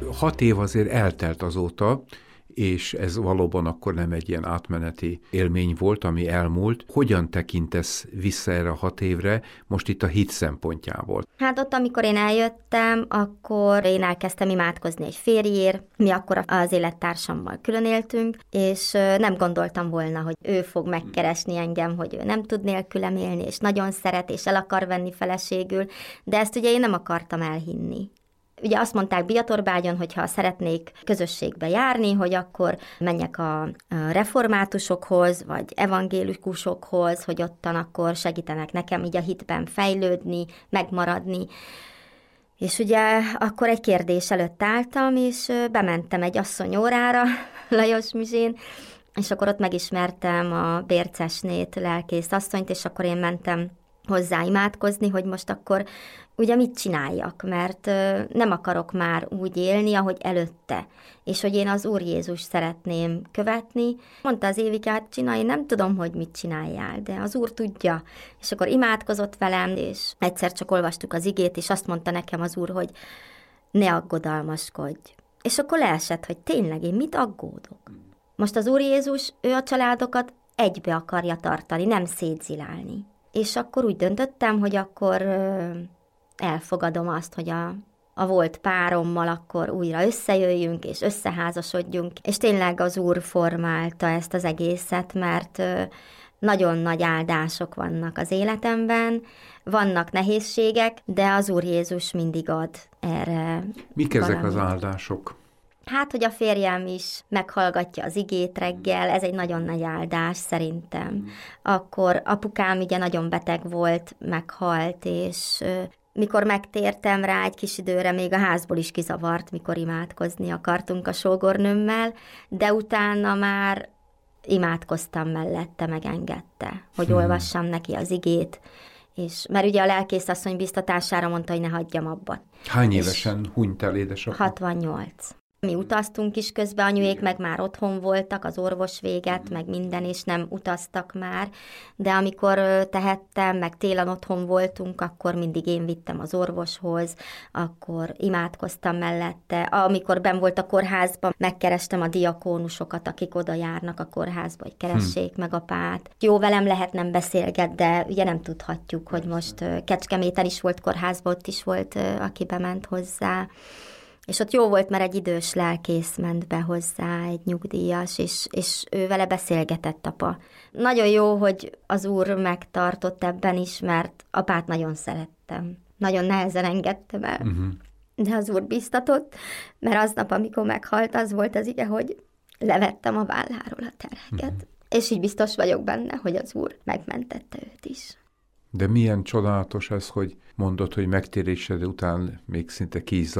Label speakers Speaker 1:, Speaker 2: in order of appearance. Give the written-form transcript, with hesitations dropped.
Speaker 1: 6 év azért eltelt azóta, és ez valóban akkor nem egy ilyen átmeneti élmény volt, ami elmúlt. Hogyan tekintesz vissza erre a 6 évre, most itt a hit szempontjából?
Speaker 2: Hát ott, amikor én eljöttem, akkor én elkezdtem imádkozni egy férjért, mi akkor az élettársammal külön éltünk, és nem gondoltam volna, hogy ő fog megkeresni engem, hogy ő nem tud nélkülem élni, és nagyon szeret, és el akar venni feleségül, de ezt ugye én nem akartam elhinni. Ugye azt mondták Biatorbágyon, hogy ha szeretnék közösségbe járni, hogy akkor menjek a reformátusokhoz, vagy evangélikusokhoz, hogy ottan akkor segítenek nekem így a hitben fejlődni, megmaradni. És ugye akkor egy kérdés előtt álltam, és bementem egy asszonyórára, Lajos Mizsén, és akkor ott megismertem a Bércesnét, lelkész asszonyt, és akkor én mentem hozzá imádkozni, hogy most akkor ugye mit csináljak, mert nem akarok már úgy élni, ahogy előtte, és hogy én az Úr Jézus szeretném követni. Mondta az Évike, hát csinálj, nem tudom, hogy mit csináljál, de az Úr tudja. És akkor imádkozott velem, és egyszer csak olvastuk az igét, és azt mondta nekem az Úr, hogy ne aggodalmaskodj. És akkor leesett, hogy tényleg én mit aggódok? Most az Úr Jézus, ő a családokat egybe akarja tartani, nem szétzilálni. És akkor úgy döntöttem, hogy akkor elfogadom azt, hogy a volt párommal akkor újra összejöjjünk, és összeházasodjunk. És tényleg az Úr formálta ezt az egészet, mert nagyon nagy áldások vannak az életemben, vannak nehézségek, de az Úr Jézus mindig ad erre.
Speaker 1: Mik ezek az áldások?
Speaker 2: Hát, hogy a férjem is meghallgatja az igét reggel, ez egy nagyon nagy áldás szerintem. Akkor apukám ugye nagyon beteg volt, meghalt, és mikor megtértem rá egy kis időre, még a házból is kizavart, mikor imádkozni akartunk a sógornőmmel, de utána már imádkoztam mellette, megengedte, hogy olvassam neki az igét, és mert ugye a lelkész asszony biztatására mondta, hogy ne hagyjam abba.
Speaker 1: Hány évesen hunyt el édesapja?
Speaker 2: 68. Mi utaztunk is közben, anyuék meg már otthon voltak, az orvos véget, meg minden, és nem utaztak már, de amikor tehettem, meg télen otthon voltunk, akkor mindig én vittem az orvoshoz, akkor imádkoztam mellette. Amikor benn volt a kórházban, megkerestem a diakónusokat, akik oda járnak a kórházba, hogy keressék meg apát. Jó, velem lehet nem beszélget, de ugye nem tudhatjuk, hogy most Kecskeméten is volt kórházban, ott is volt, aki bement hozzá. És ott jó volt, mert egy idős lelkész ment be hozzá, egy nyugdíjas, és ő vele beszélgetett apa. Nagyon jó, hogy az Úr megtartott ebben is, mert apát nagyon szerettem. Nagyon nehezen engedtem el. De az Úr biztatott, mert aznap, amikor meghalt, az volt az ige, hogy levettem a válláról a terheket. És így biztos vagyok benne, hogy az Úr megmentette őt is.
Speaker 1: De milyen csodálatos ez, hogy mondod, hogy megtérésed után még szinte